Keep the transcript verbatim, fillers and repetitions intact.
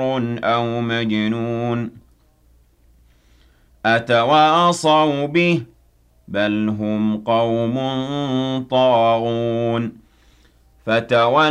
أَوْ مَجْنُونٌ أَتَوَاصَوْا بِهِ ۚ بَلْ هُمْ قَوْمٌ طَاغُونَ